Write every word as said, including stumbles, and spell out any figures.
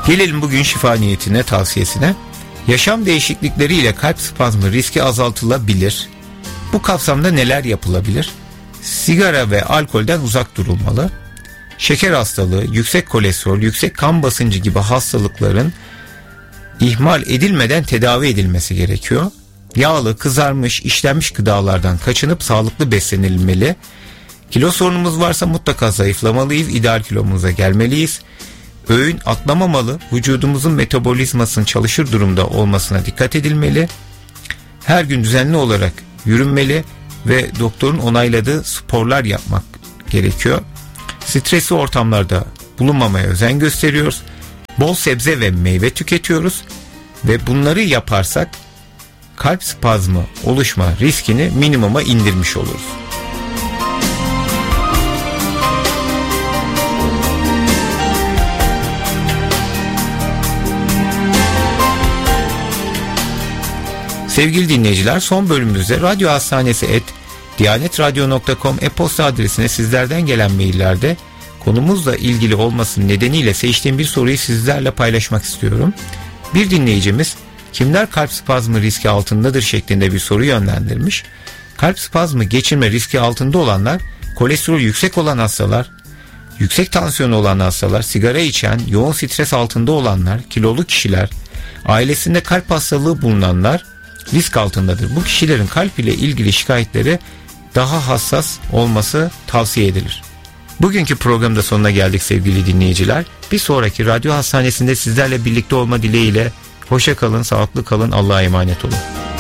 Gelelim bugün şifa niyetine, tavsiyesine. Yaşam değişiklikleriyle kalp spazmı riski azaltılabilir. Bu kapsamda neler yapılabilir? Sigara ve alkolden uzak durulmalı. Şeker hastalığı, yüksek kolesterol, yüksek kan basıncı gibi hastalıkların ihmal edilmeden tedavi edilmesi gerekiyor. Yağlı, kızarmış, işlenmiş gıdalardan kaçınıp sağlıklı beslenilmeli. Kilo sorunumuz varsa mutlaka zayıflamalıyız, ideal kilomuza gelmeliyiz. Öğün atlamamalı, vücudumuzun metabolizmasının çalışır durumda olmasına dikkat edilmeli. Her gün düzenli olarak yürünmeli ve doktorun onayladığı sporlar yapmak gerekiyor. Stresli ortamlarda bulunmamaya özen gösteriyoruz. Bol sebze ve meyve tüketiyoruz ve bunları yaparsak kalp spazmı oluşma riskini minimuma indirmiş oluruz. Sevgili dinleyiciler, son bölümümüzde Radyo Hastanesi et diyanetradyo nokta com e-posta adresine sizlerden gelen maillerde konumuzla ilgili olmasının nedeniyle seçtiğim bir soruyu sizlerle paylaşmak istiyorum. Bir dinleyicimiz kimler kalp spazmı riski altındadır şeklinde bir soru yönlendirmiş. Kalp spazmı geçirme riski altında olanlar, kolesterol yüksek olan hastalar, yüksek tansiyonu olan hastalar, sigara içen, yoğun stres altında olanlar, kilolu kişiler, ailesinde kalp hastalığı bulunanlar risk altındadır. Bu kişilerin kalp ile ilgili şikayetleri daha hassas olması tavsiye edilir. Bugünkü programda sonuna geldik sevgili dinleyiciler. Bir sonraki Radyo Hastanesi'nde sizlerle birlikte olma dileğiyle hoşça kalın, sağlıklı kalın, Allah'a emanet olun.